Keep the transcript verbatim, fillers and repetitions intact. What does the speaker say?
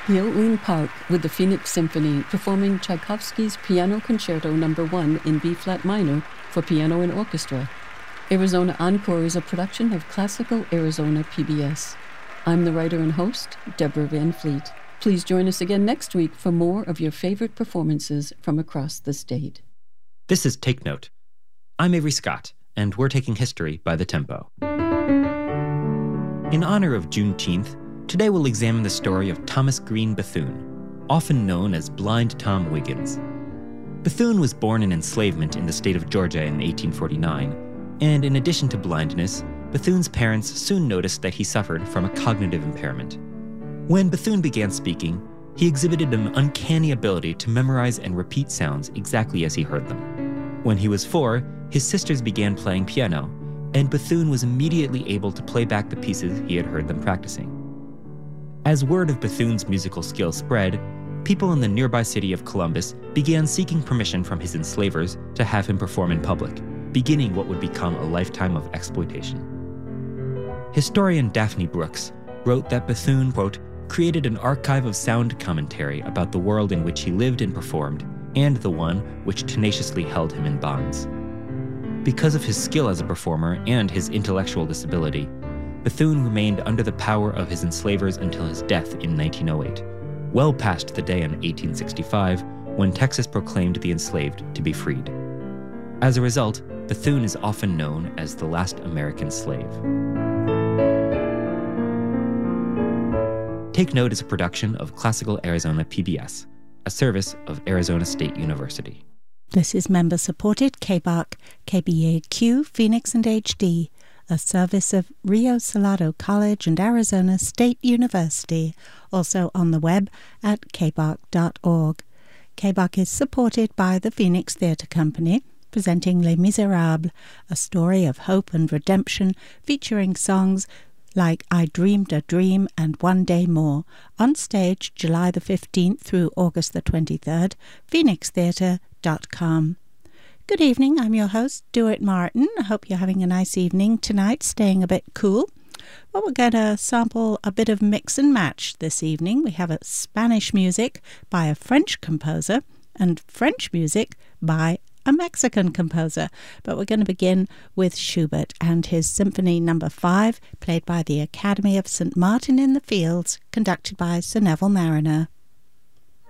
Yeoun Park with the Phoenix Symphony performing Tchaikovsky's Piano Concerto Number one in B-flat minor for piano and orchestra. Arizona Encore is a production of Classical Arizona P B S. I'm the writer and host, Deborah Van Fleet. Please join us again next week for more of your favorite performances from across the state. This is Take Note. I'm Avery Scott, and we're taking history by the tempo. In honor of Juneteenth, today we'll examine the story of Thomas Green Bethune, often known as Blind Tom Wiggins. Bethune was born in enslavement in the state of Georgia in eighteen forty-nine, and in addition to blindness, Bethune's parents soon noticed that he suffered from a cognitive impairment. When Bethune began speaking, he exhibited an uncanny ability to memorize and repeat sounds exactly as he heard them. When he was four, his sisters began playing piano, and Bethune was immediately able to play back the pieces he had heard them practicing. As word of Bethune's musical skill spread, people in the nearby city of Columbus began seeking permission from his enslavers to have him perform in public, beginning what would become a lifetime of exploitation. Historian Daphne Brooks wrote that Bethune, quote, created an archive of sound commentary about the world in which he lived and performed, and the one which tenaciously held him in bonds. Because of his skill as a performer and his intellectual disability, Bethune remained under the power of his enslavers until his death in nineteen oh eight, well past the day in eighteen sixty-five when Texas proclaimed the enslaved to be freed. As a result, Bethune is often known as the last American slave. Take Note is a production of Classical Arizona P B S, a service of Arizona State University. This is member-supported K B A C, K B A Q, Phoenix and H D, a service of Rio Salado College and Arizona State University, also on the web at k b a c dot org. K B A C is supported by the Phoenix Theatre Company, presenting Les Miserables, a story of hope and redemption featuring songs like I Dreamed a Dream and One Day More, on stage July the fifteenth through August the twenty-third, phoenix theatre dot com. Good evening, I'm your host, Dewitt Martin. I hope you're having a nice evening tonight, staying a bit cool. Well, we're going to sample a bit of mix and match this evening. We have a Spanish music by a French composer and French music by a Mexican composer. But we're going to begin with Schubert and his Symphony Number five, played by the Academy of Saint Martin in the Fields, conducted by Sir Neville Marriner.